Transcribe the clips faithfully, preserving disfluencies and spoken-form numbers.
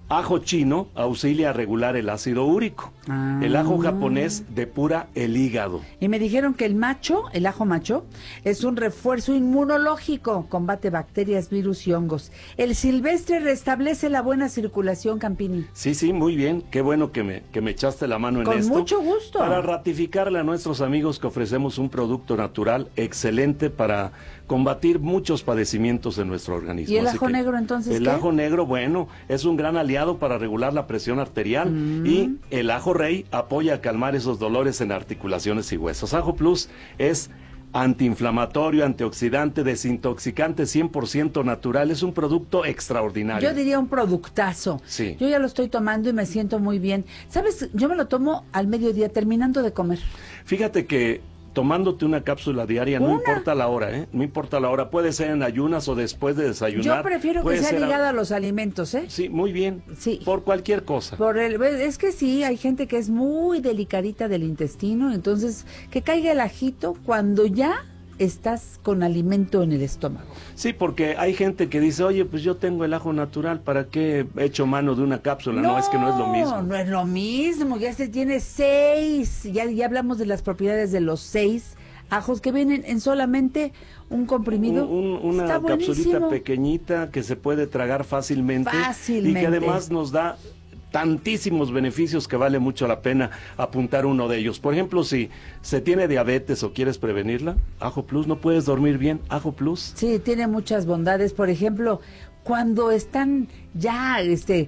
Ajo chino auxilia a regular el ácido úrico. Ah. El ajo japonés depura el hígado. Y me dijeron que el macho, el ajo macho, es un refuerzo inmunológico, combate bacterias, virus y hongos. El silvestre restablece la buena circulación, Campini. Sí, sí, muy bien. Qué bueno que me, que me echaste la mano en Con esto. Con mucho gusto. Para ratificarle a nuestros amigos que ofrecemos un producto natural excelente para combatir muchos padecimientos de nuestro organismo. ¿Y el Así ajo que negro entonces el qué? ajo negro, bueno, es un gran aliado para regular la presión arterial mm. y el ajo rey apoya a calmar esos dolores en articulaciones y huesos. Ajo Plus es antiinflamatorio, antioxidante, desintoxicante, cien por ciento natural, es un producto extraordinario. Yo diría un productazo. Sí. Yo ya lo estoy tomando y me siento muy bien. ¿Sabes? Yo me lo tomo al mediodía, terminando de comer. Fíjate que tomándote una cápsula diaria, ¿Una? no importa la hora, ¿eh? No importa la hora, puede ser en ayunas o después de desayunar. Yo prefiero que sea ligada a... a los alimentos, ¿eh? Sí, muy bien. Sí. Por cualquier cosa. Por el, es que sí, hay gente que es muy delicadita del intestino, entonces que caiga el ajito cuando ya estás con alimento en el estómago. Sí, porque hay gente que dice, oye, pues yo tengo el ajo natural, ¿para qué he hecho mano de una cápsula? No, no es que no es lo mismo. No, no es lo mismo, ya se tiene seis, ya, ya hablamos de las propiedades de los seis ajos que vienen en solamente un comprimido. Un, un, una Está capsulita pequeñita que se puede tragar fácilmente, fácilmente y que además nos da tantísimos beneficios que vale mucho la pena apuntar uno de ellos. Por ejemplo, si se tiene diabetes o quieres prevenirla, Ajo Plus, no puedes dormir bien, Ajo Plus. Sí, tiene muchas bondades. Por ejemplo, cuando están ya este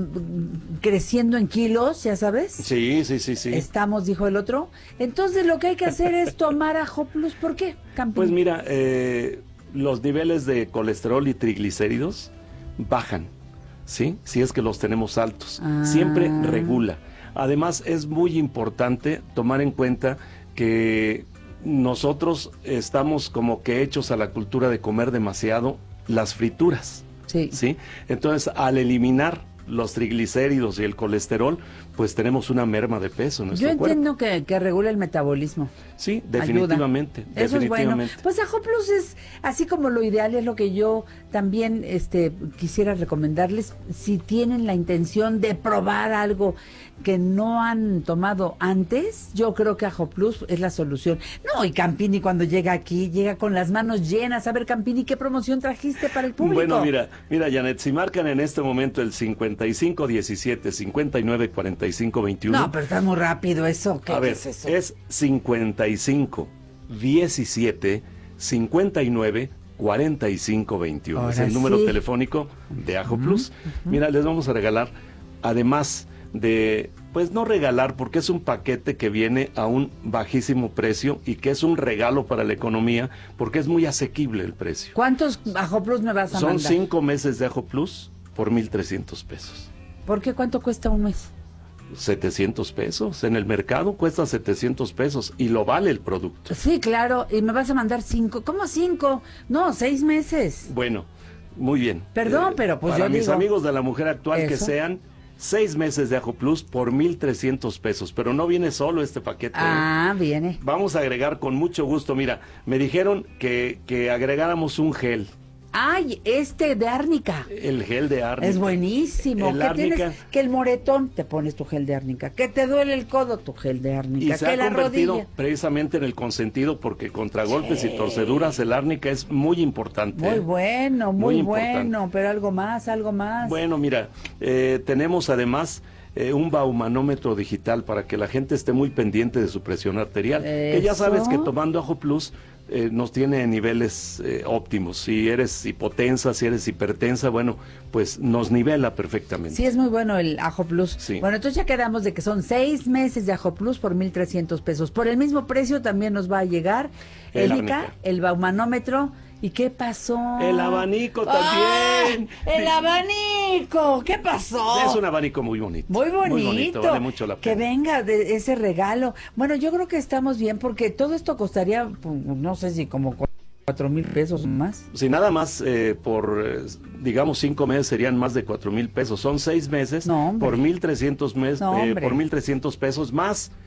creciendo en kilos, ya sabes. Sí, sí, sí, sí. Estamos, dijo el otro. Entonces lo que hay que hacer es tomar Ajo Plus. ¿Por qué, Campín? Pues mira, eh, los niveles de colesterol y triglicéridos bajan. ¿Sí? Si es que los tenemos altos. Ah. Siempre regula. Además, es muy importante tomar en cuenta que nosotros estamos como que hechos a la cultura de comer demasiado las frituras. Sí. ¿Sí? Entonces, al eliminar los triglicéridos y el colesterol, pues tenemos una merma de peso en nuestro Yo entiendo cuerpo. que, que regula el metabolismo. Sí, definitivamente. Ayuda. Eso definitivamente. es bueno. Pues Ajo Plus es así como lo ideal, es lo que yo también este quisiera recomendarles. Si tienen la intención de probar algo que no han tomado antes, yo creo que Ajo Plus es la solución. No, y Campini cuando llega aquí, llega con las manos llenas. A ver, Campini, ¿qué promoción trajiste para el público? Bueno, mira, mira, Janet, si marcan en este momento el cincuenta y cinco diecisiete, cincuenta y nueve cuarenta y cinco veintiuno. No, pero está muy rápido eso. ¿Qué, a ver, ¿qué es eso? Es cincuenta y cinco diecisiete, cincuenta y nueve cuarenta y cinco veintiuno. Ahora es el número sí. telefónico de Ajo Uh-huh, Plus. uh-huh. Mira, les vamos a regalar, además de, pues no regalar, porque es un paquete que viene a un bajísimo precio y que es un regalo para la economía, porque es muy asequible el precio. ¿Cuántos Ajo Plus me vas a Son mandar? cinco meses de Ajo Plus por mil trescientos pesos. ¿Por qué? ¿Cuánto cuesta un mes? setecientos pesos. En el mercado cuesta setecientos pesos y lo vale el producto. Sí, claro. Y me vas a mandar cinco. ¿Cómo cinco? No, seis meses. Bueno, muy bien. Perdón, Eh, pero pues para yo mis digo... amigos de la mujer actual, ¿Eso? que sean seis meses de Ajo Plus por mil trescientos pesos. Pero no viene solo este paquete. Ah, ¿eh? viene. Vamos a agregar con mucho gusto. Mira, me dijeron que, que agregáramos un gel. Ay, este de árnica. El gel de árnica. Es buenísimo. El ¿Qué árnica. tienes? Que el moretón, te pones tu gel de árnica. Que te duele el codo, tu gel de Y árnica. se Que ha la convertido rodilla. precisamente en el consentido, porque contra golpes Sí. y torceduras el árnica es muy importante. Muy ¿eh? bueno, muy, Muy bueno. importante. Pero algo más, algo más. Bueno, mira, eh, tenemos además eh, un baumanómetro digital para que la gente esté muy pendiente de su presión arterial. Que ya sabes Eso. que tomando Ajo Plus eh, nos tiene en niveles eh, óptimos. Si eres hipotensa, si eres hipertensa, bueno, pues nos nivela perfectamente. Sí, es muy bueno el Ajo Plus. Sí. Bueno, entonces ya quedamos de que son seis meses de Ajo Plus por mil trescientos pesos. Por el mismo precio también nos va a llegar El el I C A, árnica. el baumanómetro. ¿Y qué pasó? El abanico ¡Ay! también. ¡El abanico! ¿Qué pasó? Es un abanico muy bonito. Muy bonito. Muy bonito, vale mucho la que pena. venga de ese regalo. Bueno, yo creo que estamos bien porque todo esto costaría, pues, no sé si como cuatro mil pesos más. Si nada más eh, por, eh, digamos, cinco meses serían más de cuatro mil pesos. Son seis meses No, hombre. por mil trescientos mes, No, eh, hombre. por mil trescientos pesos más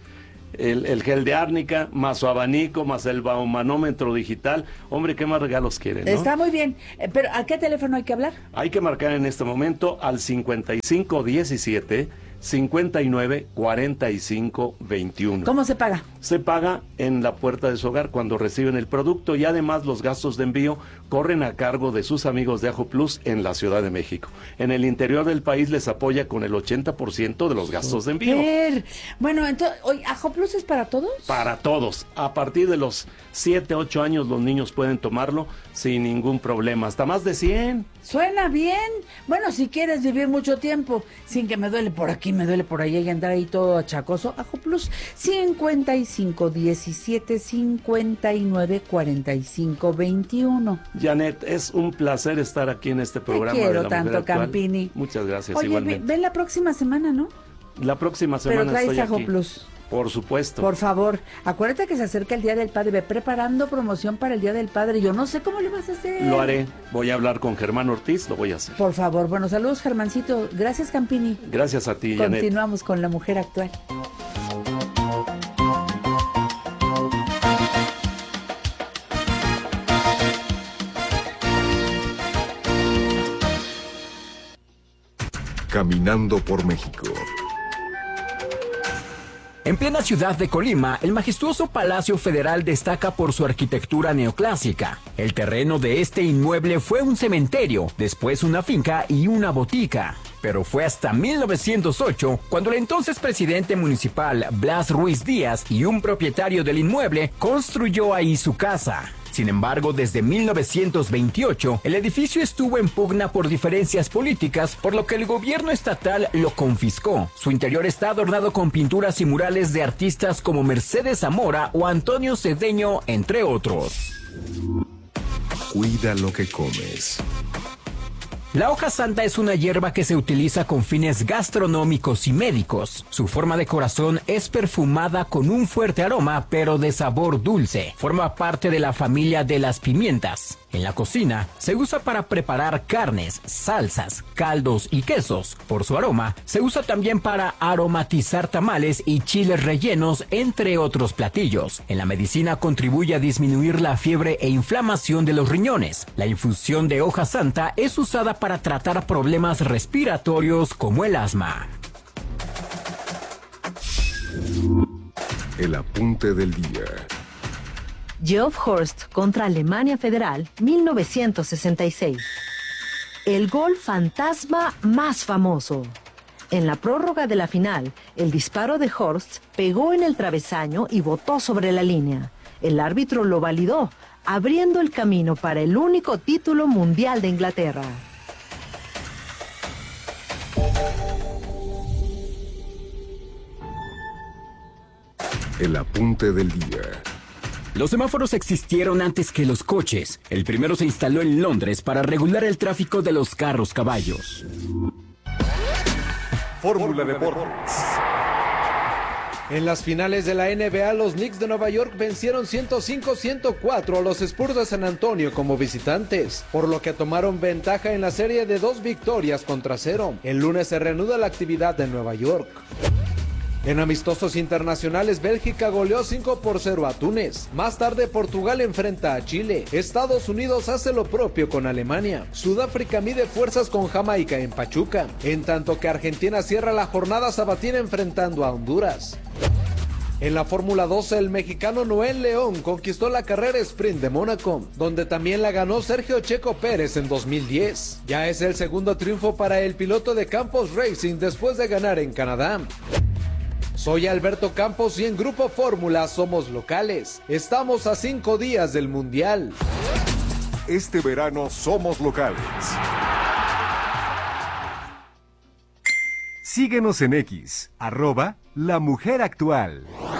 el, el gel de árnica, más su abanico, más el baumanómetro digital. Hombre, ¿qué más regalos quieren, no? Está muy bien. Eh, Pero ¿a qué teléfono hay que hablar? Hay que marcar en este momento al cincuenta y cinco diecisiete cincuenta y nueve cuarenta y cinco veintiuno. ¿Cómo se paga? Se paga en la puerta de su hogar cuando reciben el producto y además los gastos de envío corren a cargo de sus amigos de Ajo Plus en la Ciudad de México. En el interior del país les apoya con el ochenta por ciento de los gastos de envío. Ver. Bueno, entonces, oye, ¿Ajo Plus es para todos? Para todos. A partir de los siete, ocho años los niños pueden tomarlo sin ningún problema. Hasta más de cien. Suena bien. Bueno, si quieres vivir mucho tiempo sin que me duele por aquí, me duele por allá y andar ahí todo achacoso, Ajo Plus cincuenta y cinco diecisiete cincuenta y nueve cuarenta y cinco veintiuno. Janet, es un placer estar aquí en este programa. Te quiero de la tanto, Mujer Actual. Campini. Muchas gracias. Oye, igualmente. ven la próxima semana, ¿no? La próxima semana Pero traes estoy Ajo aquí. Plus. Por supuesto. Por favor, acuérdate que se acerca el Día del Padre. Ve preparando promoción para el Día del Padre. Yo no sé cómo le vas a hacer. Lo haré. Voy a hablar con Germán Ortiz, lo voy a hacer. Por favor. Bueno, saludos, Germancito. Gracias, Campini. Gracias a ti, Janet. Continuamos con La Mujer Actual. Caminando por México. En plena ciudad de Colima, el majestuoso Palacio Federal destaca por su arquitectura neoclásica. El terreno de este inmueble fue un cementerio, después una finca y una botica. Pero fue hasta mil novecientos ocho cuando el entonces presidente municipal Blas Ruiz Díaz y un propietario del inmueble construyó ahí su casa. Sin embargo, desde mil novecientos veintiocho, el edificio estuvo en pugna por diferencias políticas, por lo que el gobierno estatal lo confiscó. Su interior está adornado con pinturas y murales de artistas como Mercedes Zamora o Antonio Cedeño, entre otros. Cuida lo que comes. La hoja santa es una hierba que se utiliza con fines gastronómicos y médicos. Su forma de corazón es perfumada con un fuerte aroma, pero de sabor dulce. Forma parte de la familia de las pimientas. En la cocina se usa para preparar carnes, salsas, caldos y quesos. Por su aroma, se usa también para aromatizar tamales y chiles rellenos, entre otros platillos. En la medicina contribuye a disminuir la fiebre e inflamación de los riñones. La infusión de hoja santa es usada para tratar problemas respiratorios como el asma. El apunte del día. Geoff Horst contra Alemania Federal, mil novecientos sesenta y seis. El gol fantasma más famoso. En la prórroga de la final, el disparo de Horst pegó en el travesaño y botó sobre la línea. El árbitro lo validó, abriendo el camino para el único título mundial de Inglaterra. El apunte del día. Los semáforos existieron antes que los coches. El primero se instaló en Londres para regular el tráfico de los carros caballos. Fórmula Deportes. En las finales de la N B A, los Knicks de Nueva York vencieron ciento cinco a ciento cuatro a los Spurs de San Antonio como visitantes, por lo que tomaron ventaja en la serie de dos victorias contra cero. El lunes se reanuda la actividad en Nueva York. En amistosos internacionales, Bélgica goleó cinco por cero a Túnez. Más tarde, Portugal enfrenta a Chile. Estados Unidos hace lo propio con Alemania. Sudáfrica mide fuerzas con Jamaica en Pachuca. En tanto que Argentina cierra la jornada sabatina enfrentando a Honduras. En la Fórmula doce, el mexicano Noel León conquistó la carrera sprint de Mónaco, donde también la ganó Sergio Checo Pérez en dos mil diez. Ya es el segundo triunfo para el piloto de Campos Racing después de ganar en Canadá. Soy Alberto Campos y en Grupo Fórmula somos locales. Estamos a cinco días del Mundial. Este verano somos locales. Síguenos en X, arroba La Mujer Actual.